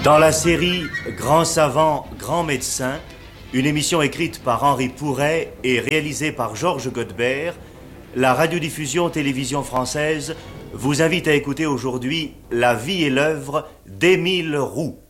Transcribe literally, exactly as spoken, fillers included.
Dans la série Grand savant, grand médecin, une émission écrite par Henri Pouret et réalisée par Georges Godebert, la radiodiffusion télévision française vous invite à écouter aujourd'hui la vie et l'œuvre d'Émile Roux.